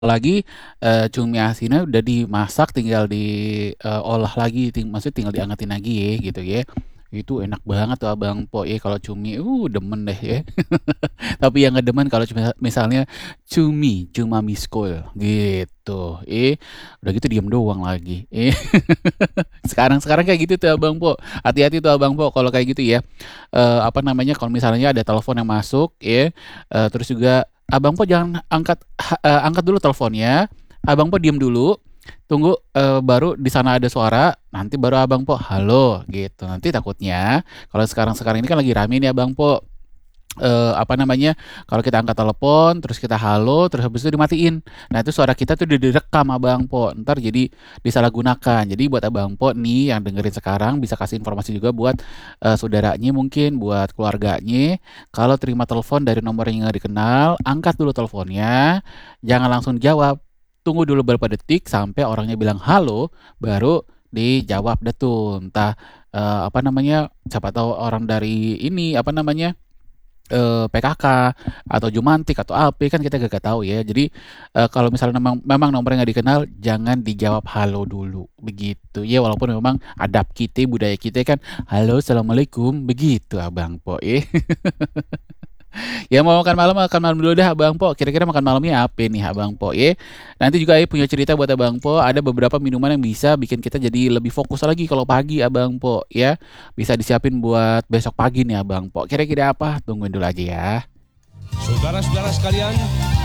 Lagi, cumi asinnya udah dimasak tinggal diolah lagi, maksudnya tinggal diangetin lagi ya, gitu ya. Itu enak banget tuh Abang Po ya kalau cumi, demen deh ya. Tapi yang nggak demen kalau misalnya cuma miskol gitu, udah gitu diem doang lagi, Sekarang-sekarang kayak gitu tuh Abang Po, hati-hati tuh Abang Po kalau kayak gitu ya. Apa namanya, kalau misalnya ada telepon yang masuk ya, terus juga Abang Po jangan angkat dulu teleponnya, Abang Po diem dulu, tunggu, baru di sana ada suara, nanti baru Abang Po, "Halo," gitu. Nanti takutnya kalau sekarang-sekarang ini kan lagi rame nih Abang Po, apa namanya, kalau kita angkat telepon, terus kita halo, terus habis itu dimatiin. Nah, itu suara kita tuh udah direkam Abang Po, entar jadi disalahgunakan. Jadi buat Abang Po nih yang dengerin sekarang bisa kasih informasi juga buat, saudaranya mungkin, buat keluarganya, kalau terima telepon dari nomor yang nggak dikenal, angkat dulu teleponnya, jangan langsung jawab. Tunggu dulu beberapa detik sampai orangnya bilang halo, baru dijawab deh tuh. Entah, apa namanya, siapa tahu orang dari ini, apa namanya, PKK atau Jumantik atau AP kan kita gak tahu ya. Jadi, kalau misalnya memang nomornya nggak dikenal, jangan dijawab halo dulu, begitu. Ya walaupun memang adab kita, budaya kita kan, "Halo, assalamualaikum," begitu Abang Po ya. Ya mau makan malam dulu dah Abang Po. Kira-kira makan malamnya apa nih Abang Po ya? Nanti juga punya cerita buat Abang Po, ada beberapa minuman yang bisa bikin kita jadi lebih fokus lagi kalau pagi Abang Po ya. Bisa disiapin buat besok pagi nih Abang Po. Kira-kira apa? Tungguin dulu aja ya. Saudara-saudara sekalian,